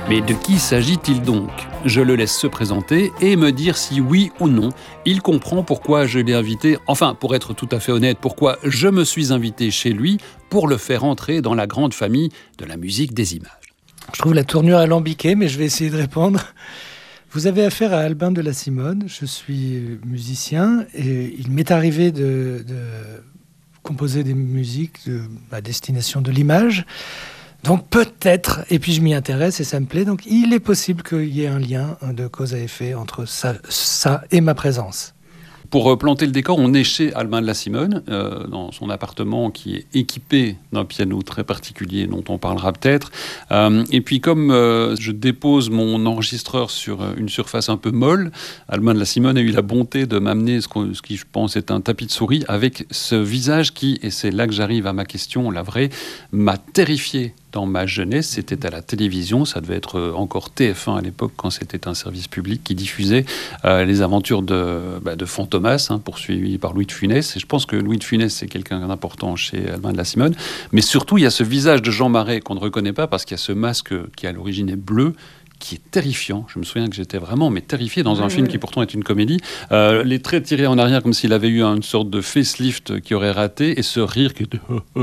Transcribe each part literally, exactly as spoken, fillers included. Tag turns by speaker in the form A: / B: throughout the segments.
A: Mais de qui s'agit-il donc ? Je le laisse se présenter et me dire si oui ou non, il comprend pourquoi je l'ai invité, enfin pour être tout à fait honnête, pourquoi je me suis invité chez lui pour le faire entrer dans la grande famille de la musique des images.
B: Je trouve la tournure alambiquée, mais je vais essayer de répondre. Vous avez affaire à Albin de la Simone, je suis musicien et il m'est arrivé de, de composer des musiques de, à destination de l'image. Donc peut-être, et puis je m'y intéresse et ça me plaît, donc il est possible qu'il y ait un lien de cause à effet entre ça, ça et ma présence.
A: Pour planter le décor, on est chez Albin de la Simone, euh, dans son appartement qui est équipé d'un piano très particulier dont on parlera peut-être. Euh, et puis comme euh, je dépose mon enregistreur sur une surface un peu molle, Albin de la Simone a eu la bonté de m'amener ce, ce qui, je pense, est un tapis de souris avec ce visage qui, et c'est là que j'arrive à ma question, la vraie, m'a terrifié. Dans ma jeunesse, c'était à la télévision, ça devait être encore T F un à l'époque, quand c'était un service public qui diffusait euh, les aventures de, bah, de Fantomas, hein, poursuivi par Louis de Funès. Et je pense que Louis de Funès, c'est quelqu'un d'important chez Albin de la Simone. Mais surtout, il y a ce visage de Jean Marais qu'on ne reconnaît pas parce qu'il y a ce masque qui, à l'origine, est bleu, qui est terrifiant. Je me souviens que j'étais vraiment mais terrifié dans un oui, film oui. qui pourtant est une comédie. Euh, les traits tirés en arrière comme s'il avait eu une sorte de facelift qui aurait raté et ce rire qui était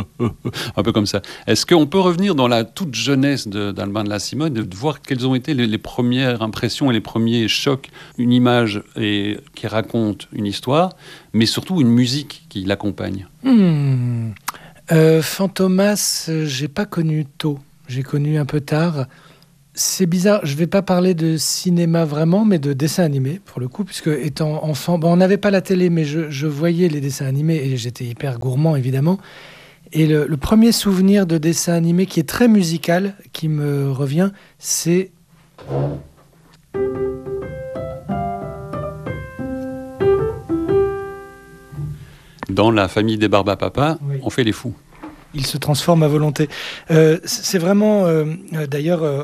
A: un peu comme ça. Est-ce qu'on peut revenir dans la toute jeunesse de, d'Albin de la Simone et de voir quelles ont été les, les premières impressions et les premiers chocs, une image et, qui raconte une histoire, mais surtout une musique qui l'accompagne.
B: Hmm. Euh, Fantomas, euh, j'ai pas connu tôt. J'ai connu un peu tard. C'est bizarre, je ne vais pas parler de cinéma vraiment, mais de dessin animé, pour le coup, puisque étant enfant, bon, on n'avait pas la télé, mais je, je voyais les dessins animés, et j'étais hyper gourmand, évidemment. Et le, le premier souvenir de dessin animé qui est très musical, qui me revient, c'est...
A: Dans la famille des Barbapapa, oui. On fait les fous.
B: Il se transforme à volonté. Euh, c'est vraiment, euh, d'ailleurs... Euh,